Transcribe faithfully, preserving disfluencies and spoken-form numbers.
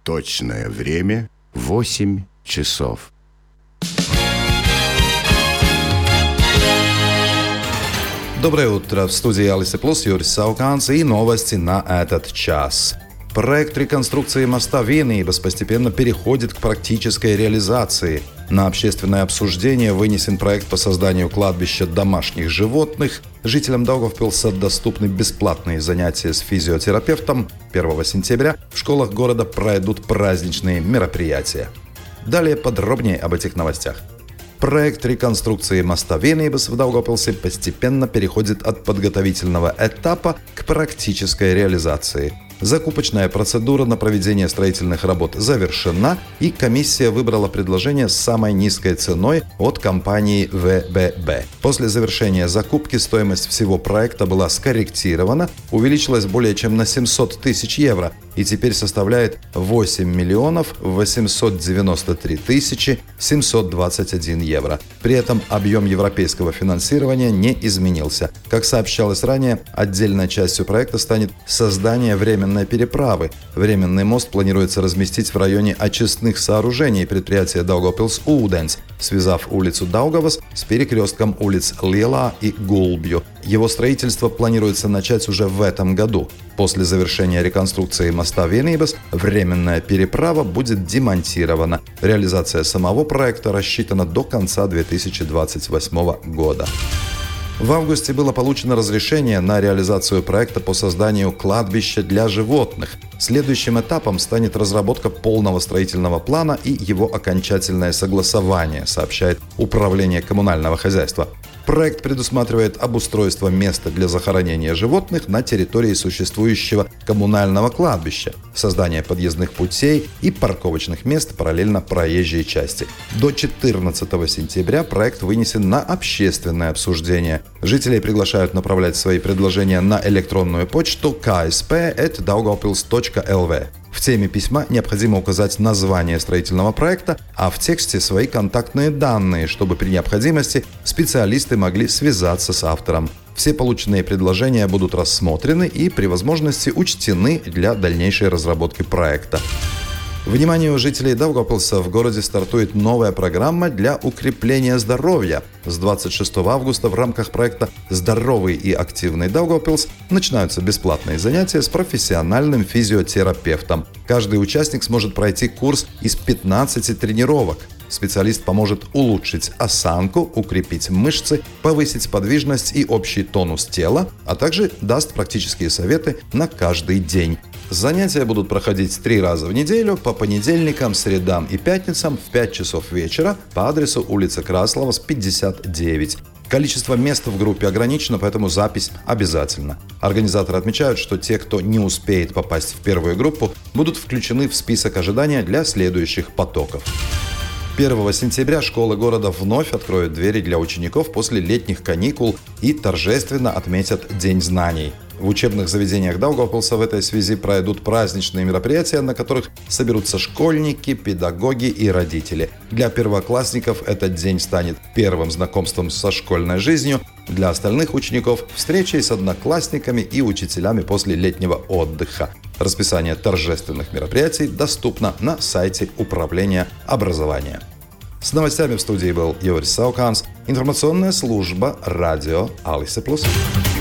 Точное время – восемь часов. Доброе утро. В студии Алиса Плюс Юрий Сауканс и новости на этот час. Проект реконструкции моста Vienības постепенно переходит к практической реализации. На общественное обсуждение вынесен проект по созданию кладбища домашних животных. Жителям Даугавпилса доступны бесплатные занятия с физиотерапевтом. первого сентября в школах города пройдут праздничные мероприятия. Далее подробнее об этих новостях. Проект реконструкции моста Vienības в Даугавпилсе постепенно переходит от подготовительного этапа к практической реализации. Закупочная процедура на проведение строительных работ завершена, и комиссия выбрала предложение с самой низкой ценой от компании вэ бэ бэ. После завершения закупки стоимость всего проекта была скорректирована, увеличилась более чем на семьсот тысяч евро и теперь составляет восемь миллионов восемьсот девяносто три тысячи семьсот двадцать один евро. При этом объем европейского финансирования не изменился. Как сообщалось ранее, отдельной частью проекта станет создание временной переправы. Временный мост планируется разместить в районе очистных сооружений предприятия Daugavpils Ūdens, связав улицу Daugavas с перекрестком улиц Lielā и Gulbju. Его строительство планируется начать уже в этом году. После завершения реконструкции моста Vienības временная переправа будет демонтирована. Реализация самого проекта рассчитана до конца две тысячи двадцать восьмого года. В августе было получено разрешение на реализацию проекта по созданию кладбища для животных. Следующим этапом станет разработка полного строительного плана и его окончательное согласование, сообщает Управление коммунального хозяйства. Проект предусматривает обустройство места для захоронения животных на территории существующего коммунального кладбища, создание подъездных путей и парковочных мест параллельно проезжей части. До четырнадцатого сентября проект вынесен на общественное обсуждение. Жителей приглашают направлять свои предложения на электронную почту ка эс пэ эт daugavpils точка эл ви. В теме письма необходимо указать название строительного проекта, а в тексте свои контактные данные, чтобы при необходимости специалисты могли связаться с автором. Все полученные предложения будут рассмотрены и при возможности учтены для дальнейшей разработки проекта. Вниманию жителей Даугавпилса в городе стартует новая программа для укрепления здоровья. С двадцать шестого августа в рамках проекта «Здоровый и активный Даугавпилс» начинаются бесплатные занятия с профессиональным физиотерапевтом. Каждый участник сможет пройти курс из пятнадцати тренировок. Специалист поможет улучшить осанку, укрепить мышцы, повысить подвижность и общий тонус тела, а также даст практические советы на каждый день. Занятия будут проходить три раза в неделю по понедельникам, средам и пятницам в пять часов вечера по адресу улица Красловас, пятьдесят девять. Количество мест в группе ограничено, поэтому запись обязательна. Организаторы отмечают, что те, кто не успеет попасть в первую группу, будут включены в список ожидания для следующих потоков. первого сентября школы города вновь откроют двери для учеников после летних каникул и торжественно отметят День знаний. В учебных заведениях Даугавпилса в этой связи пройдут праздничные мероприятия, на которых соберутся школьники, педагоги и родители. Для первоклассников этот день станет первым знакомством со школьной жизнью, для остальных учеников – встречей с одноклассниками и учителями после летнего отдыха. Расписание торжественных мероприятий доступно на сайте Управления образования. С новостями в студии был Юрий Сауканс, информационная служба радио Алиса Плюс.